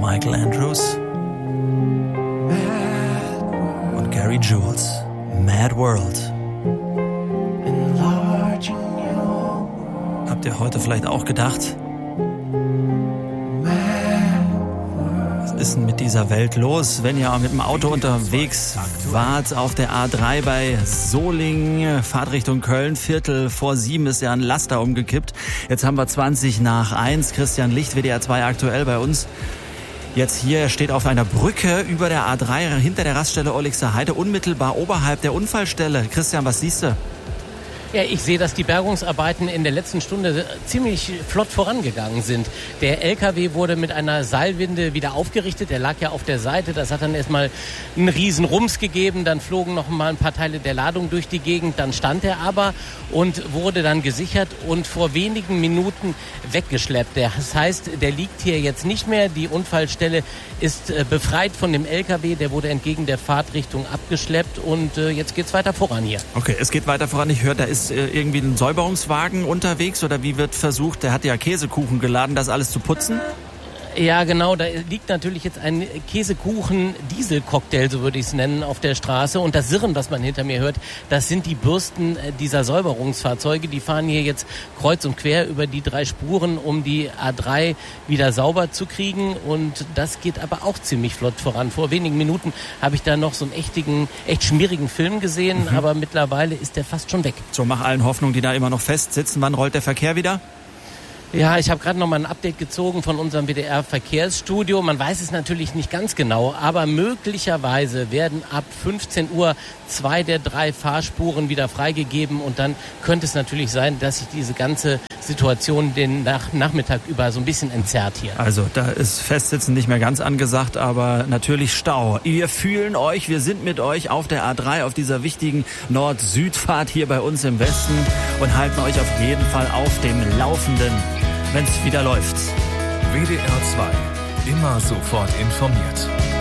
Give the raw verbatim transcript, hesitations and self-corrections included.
Michael Andrews und Gary Jules. Mad World. Habt ihr heute vielleicht auch gedacht, was ist denn mit dieser Welt los, wenn ihr mit dem Auto unterwegs wart auf der A drei bei Solingen, Fahrtrichtung Köln, Viertel vor sieben ist ja ein Laster umgekippt. Jetzt haben wir zwanzig nach eins. Christian Licht, W D R zwei aktuell bei uns. Jetzt hier, er steht auf einer Brücke über der A drei, hinter der Raststelle Olixer Heide, unmittelbar oberhalb der Unfallstelle. Christian, was siehst du? Ja, ich sehe, dass die Bergungsarbeiten in der letzten Stunde ziemlich flott vorangegangen sind. Der L K W wurde mit einer Seilwinde wieder aufgerichtet. Der lag ja auf der Seite. Das hat dann erstmal einen riesen Rums gegeben. Dann flogen noch mal ein paar Teile der Ladung durch die Gegend. Dann stand er aber und wurde dann gesichert und vor wenigen Minuten weggeschleppt. Das heißt, der liegt hier jetzt nicht mehr. Die Unfallstelle ist befreit von dem L K W. Der wurde entgegen der Fahrtrichtung abgeschleppt und jetzt geht's weiter voran hier. Okay, es geht weiter voran. Ich höre, da ist irgendwie ein Säuberungswagen unterwegs oder wie wird versucht, der hat ja Käsekuchen geladen, das alles zu putzen? Ja, genau, da liegt natürlich jetzt ein Käsekuchen-Diesel-Cocktail, so würde ich es nennen, auf der Straße. Und das Sirren, was man hinter mir hört, das sind die Bürsten dieser Säuberungsfahrzeuge. Die fahren hier jetzt kreuz und quer über die drei Spuren, um die A drei wieder sauber zu kriegen. Und das geht aber auch ziemlich flott voran. Vor wenigen Minuten habe ich da noch so einen echtigen, echt schmierigen Film gesehen, mhm. aber mittlerweile ist der fast schon weg. So, mach allen Hoffnung, die da immer noch festsitzen. Wann rollt der Verkehr wieder? Ja, ich habe gerade noch mal ein Update gezogen von unserem W D R-Verkehrsstudio. Man weiß es natürlich nicht ganz genau, aber möglicherweise werden ab fünfzehn Uhr zwei der drei Fahrspuren wieder freigegeben und dann könnte es natürlich sein, dass sich diese ganze Situation den Nach- Nachmittag über so ein bisschen entzerrt hier. Also da ist Festsitzen nicht mehr ganz angesagt, aber natürlich Stau. Wir fühlen euch, wir sind mit euch auf der A drei, auf dieser wichtigen Nord-Süd-Fahrt hier bei uns im Westen und halten euch auf jeden Fall auf dem Laufenden, wenn es wieder läuft. W D R zwei, immer sofort informiert.